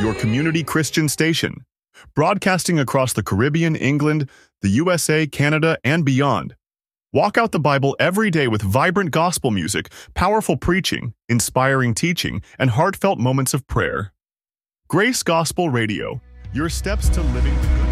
your community Christian station, broadcasting across the Caribbean, England, the USA, Canada, and beyond. Walk out the Bible every day with vibrant gospel music, powerful preaching, inspiring teaching, and heartfelt moments of prayer. Grace Gospel Radio, your steps to living the good.